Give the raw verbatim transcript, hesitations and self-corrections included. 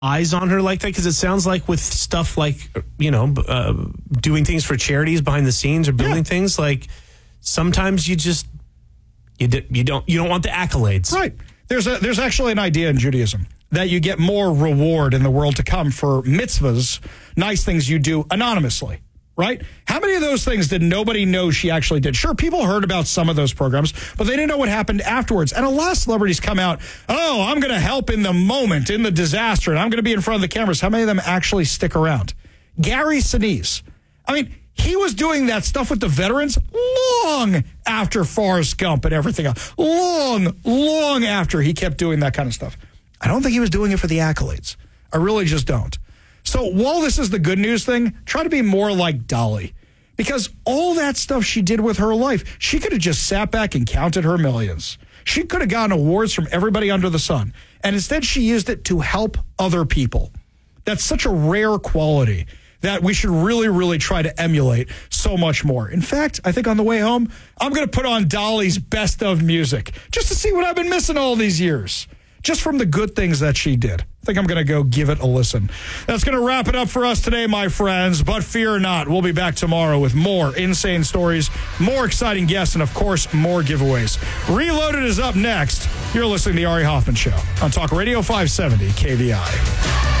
eyes on her like that? Because it sounds like with stuff like, you know, uh, doing things for charities behind the scenes or building yeah. things, like sometimes you just, you, d- you don't you don't want the accolades. Right. There's a there's actually an idea in Judaism that you get more reward in the world to come for mitzvahs, nice things you do anonymously. Right? How many of those things did nobody know she actually did? Sure, people heard about some of those programs, but they didn't know what happened afterwards. And a lot of celebrities come out, oh, I'm going to help in the moment, in the disaster, and I'm going to be in front of the cameras. How many of them actually stick around? Gary Sinise. I mean, he was doing that stuff with the veterans long after Forrest Gump and everything else. Long, long after he kept doing that kind of stuff. I don't think he was doing it for the accolades. I really just don't. So while this is the good news thing, try to be more like Dolly. Because all that stuff she did with her life, she could have just sat back and counted her millions. She could have gotten awards from everybody under the sun. And instead she used it to help other people. That's such a rare quality that we should really, really try to emulate so much more. In fact, I think on the way home, I'm going to put on Dolly's best of music just to see what I've been missing all these years. Just from the good things that she did. I think I'm going to go give it a listen. That's going to wrap it up for us today, my friends. But fear not, we'll be back tomorrow with more insane stories, more exciting guests, and, of course, more giveaways. Reloaded is up next. You're listening to The Ari Hoffman Show on Talk Radio five seventy K V I.